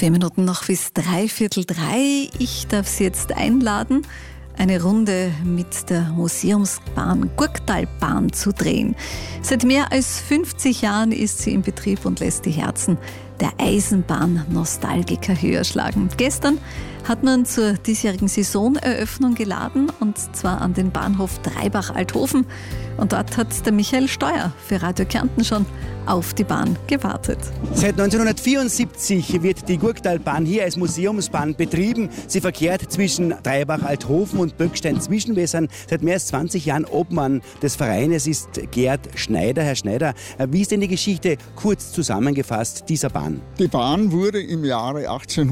4 Minuten noch bis 3:15. Ich darf Sie jetzt einladen, eine Runde mit der Museumsbahn Gurktalbahn zu drehen. Seit mehr als 50 Jahren ist sie in Betrieb und lässt die Herzen der Eisenbahn-Nostalgiker höher schlagen. Gestern hat man zur diesjährigen Saisoneröffnung geladen, und zwar an den Bahnhof Dreibach-Althofen. Und dort hat der Michael Steuer für Radio Kärnten schon auf die Bahn gewartet. Seit 1974 wird die Gurktalbahn hier als Museumsbahn betrieben. Sie verkehrt zwischen Dreibach-Althofen und Böckstein-Zwischenwässern. Seit mehr als 20 Jahren Obmann des Vereines ist Gerd Schneider. Herr Schneider, wie ist denn die Geschichte kurz zusammengefasst dieser Bahn? Die Bahn wurde im Jahre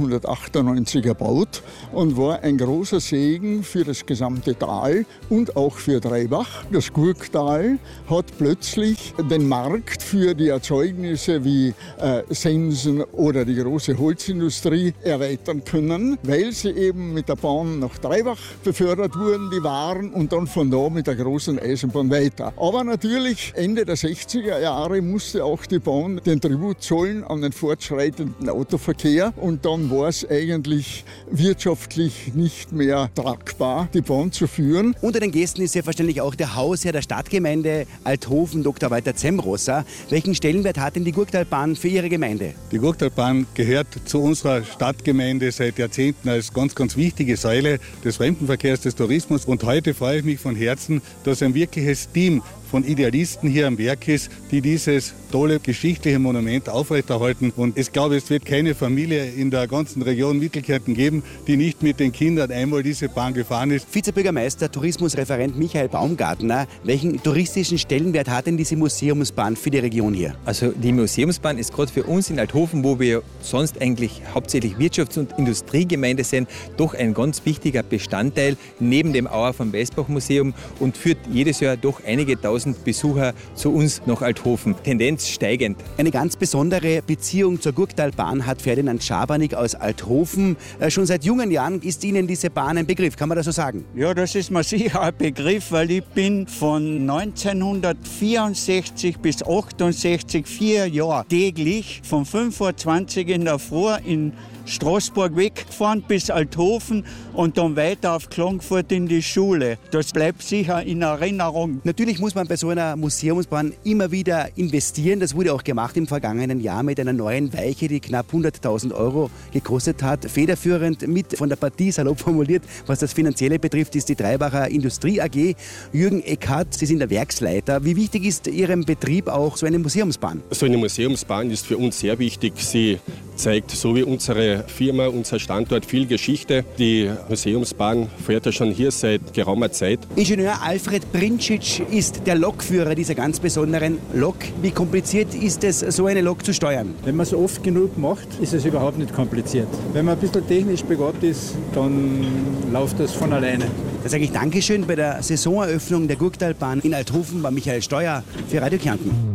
1898 erbaut und war ein großer Segen für das gesamte Tal und auch für Dreibach. Das Gurktal hat plötzlich den Markt für die Erzeugnisse wie Sensen oder die große Holzindustrie erweitern können, weil sie eben mit der Bahn nach Dreibach befördert wurden, die Waren, und dann von da mit der großen Eisenbahn weiter. Aber natürlich Ende der 60er Jahre musste auch die Bahn den Tribut zollen an den fortschreitenden Autoverkehr, und dann war es eigentlich wirtschaftlich nicht mehr tragbar, die Bahn zu führen. Unter den Gästen ist selbstverständlich auch der Hausherr der Stadtgemeinde Althofen, Dr. Walter Zemmrosser. Welchen Stellenwert hat denn die Gurktalbahn für Ihre Gemeinde? Die Gurktalbahn gehört zu unserer Stadtgemeinde seit Jahrzehnten als ganz, ganz wichtige Säule des Fremdenverkehrs, des Tourismus. Und heute freue ich mich von Herzen, dass ein wirkliches Team von Idealisten hier am Werk ist, die dieses tolle geschichtliche Monument aufrechterhalten. Und ich glaube, es wird keine Familie in der ganzen Region Mittelkärnten geben, die nicht mit den Kindern einmal diese Bahn gefahren ist. Vizebürgermeister, Tourismusreferent Michael Baumgartner, welchen touristischen Stellenwert hat denn diese Museumsbahn für die Region hier? Also die Museumsbahn ist gerade für uns in Althofen, wo wir sonst eigentlich hauptsächlich Wirtschafts- und Industriegemeinde sind, doch ein ganz wichtiger Bestandteil neben dem Auer vom Weißbach-Museum und führt jedes Jahr doch einige tausend Besucher zu uns nach Althofen. Tendenz steigend. Eine ganz besondere Beziehung zur Gurktalbahn hat Ferdinand Schabernik aus Althofen. Schon seit jungen Jahren ist Ihnen diese Bahn ein Begriff, kann man das so sagen? Ja, das ist mir sicher ein Begriff, weil ich bin von 1964 bis 68 4 Jahre täglich von 5:20 Uhr in der Früh in Straßburg weggefahren bis Althofen und dann weiter auf Klagenfurt in die Schule. Das bleibt sicher in Erinnerung. Natürlich muss man bei so einer Museumsbahn immer wieder investieren. Das wurde auch gemacht im vergangenen Jahr mit einer neuen Weiche, die knapp 100.000 € gekostet hat. Federführend mit von der Partie, salopp formuliert, was das Finanzielle betrifft, ist die Dreibacher Industrie AG. Jürgen Eckhardt, Sie sind der Werksleiter. Wie wichtig ist Ihrem Betrieb auch so eine Museumsbahn? So eine Museumsbahn ist für uns sehr wichtig. Sie zeigt, so wie unsere Firma, unser Standort, viel Geschichte. Die Museumsbahn fährt ja schon hier seit geraumer Zeit. Ingenieur Alfred Brincic ist der Lokführer dieser ganz besonderen Lok. Wie kompliziert ist es, so eine Lok zu steuern? Wenn man es oft genug macht, ist es überhaupt nicht kompliziert. Wenn man ein bisschen technisch begabt ist, dann läuft das von alleine. Da sage ich Dankeschön. Bei der Saisoneröffnung der Gurktalbahn in Althofen war Michael Steuer für Radio Kärnten.